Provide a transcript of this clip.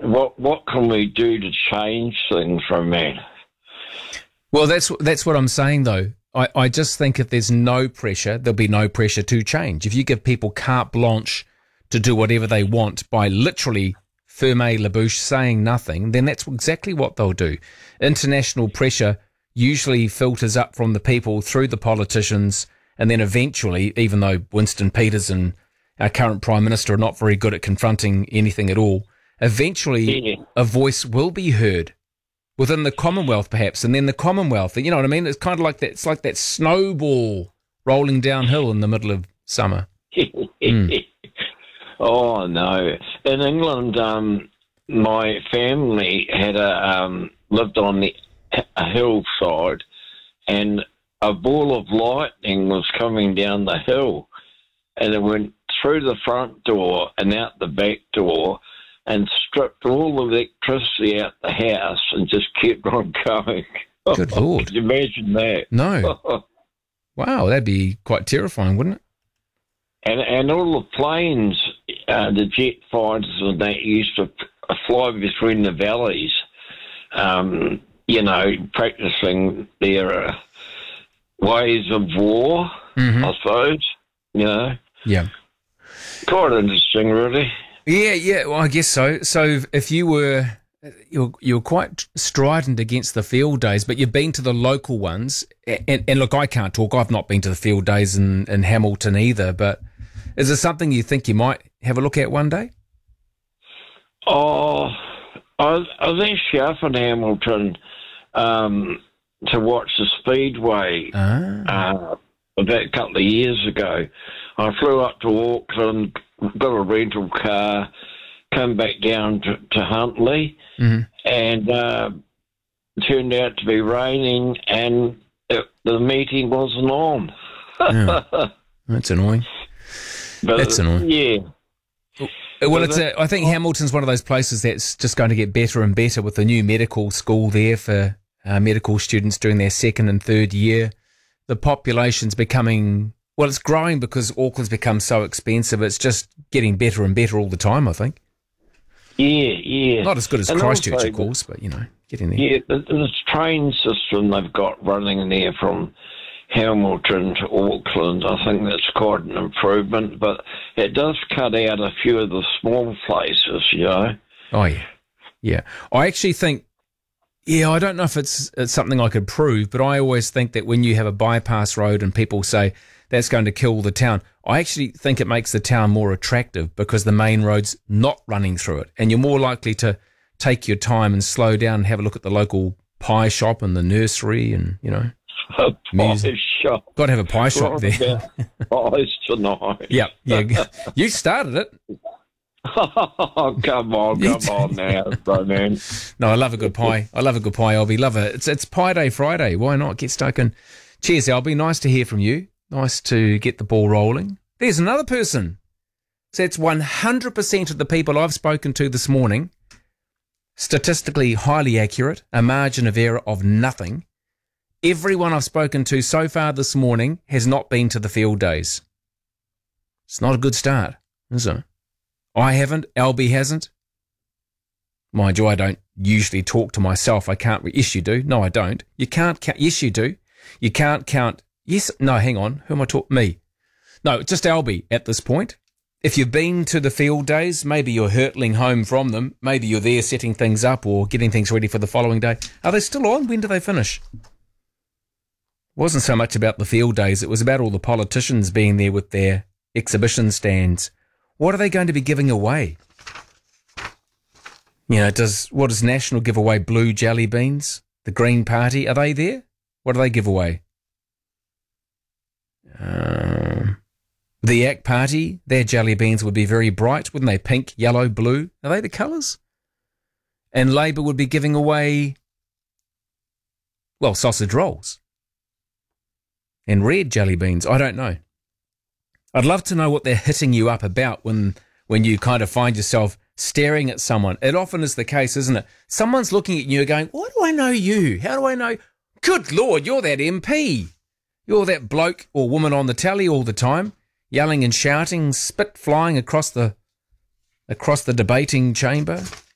what can we do to change things from that? Well, that's what I'm saying, though. I just think if there's no pressure, there'll be no pressure to change. If you give people carte blanche to do whatever they want by literally ferme la bouche saying nothing, then that's exactly what they'll do. International pressure usually filters up from the people through the politicians, and then eventually, even though Winston Peters and our current Prime Minister are not very good at confronting anything at all, eventually a voice will be heard within the Commonwealth, perhaps, and then the Commonwealth. You know what I mean? It's kind of like that. It's like that snowball rolling downhill in the middle of summer. Oh no! In England, my family had lived on a hillside, and a ball of lightning was coming down the hill, and it went through the front door and out the back door, and stripped all the electricity out the house and just kept on going. Good Lord. Could you imagine that? No. Wow, that'd be quite terrifying, wouldn't it? And all the planes, the jet fighters and that used to fly between the valleys, practicing their ways of war, I suppose, Yeah. Quite interesting, really. Yeah, well, I guess so. So if you're quite strident against the field days, but you've been to the local ones, and look, I can't talk. I've not been to the field days in Hamilton either, but is there something you think you might have a look at one day? Oh, I was actually up in Hamilton to watch the Speedway about a couple of years ago. I flew up to Auckland, got a rental car, come back down to Huntly, and it turned out to be raining, and the meeting wasn't on. Yeah. That's annoying. That's annoying. Yeah. Well, I think Hamilton's one of those places that's just going to get better and better with the new medical school there for medical students doing their second and third year. The population's becoming... Well, it's growing because Auckland's become so expensive. It's just getting better and better all the time, I think. Yeah. Not as good as Christchurch, also, of course, but, getting there. Yeah, the train system they've got running there from Hamilton to Auckland, I think that's quite an improvement, but it does cut out a few of the small places, Oh, yeah. Yeah. I actually think, I don't know if it's something I could prove, but I always think that when you have a bypass road and people say that's going to kill the town, I actually think it makes the town more attractive because the main road's not running through it, and you're more likely to take your time and slow down and have a look at the local pie shop and the nursery and, A pie shop. Got to have a pie shop there. Pies tonight. Yeah. You started it. Oh, come on now, bro, man. No, I love a good pie. Albie. Love it. It's Pie Day Friday. Why not? Get stuck in. Cheers, Albie. Nice to hear from you. Nice to get the ball rolling. There's another person. So it's 100% of the people I've spoken to this morning, statistically highly accurate, a margin of error of nothing. Everyone I've spoken to so far this morning has not been to the field days. It's not a good start, is it? I haven't. Albie hasn't. Mind you, I don't usually talk to myself. I can't. Yes, you do. No, I don't. You can't count. Yes, you do. You can't count. Yes. No, hang on. Who am I talking? Me. No, just Albie at this point. If you've been to the field days, maybe you're hurtling home from them. Maybe you're there setting things up or getting things ready for the following day. Are they still on? When do they finish? It wasn't so much about the field days. It was about all the politicians being there with their exhibition stands. What are they going to be giving away? What does National give away? Blue jelly beans? The Green Party, are they there? What do they give away? The ACT Party, their jelly beans would be very bright, wouldn't they? Pink, yellow, blue. Are they the colours? And Labour would be giving away, sausage rolls. And red jelly beans. I don't know. I'd love to know what they're hitting you up about when you kind of find yourself staring at someone. It often is the case, isn't it? Someone's looking at you going, why do I know you? How do I know? Good Lord, you're that MP. You're that bloke or woman on the telly all the time, yelling and shouting, spit flying across the debating chamber.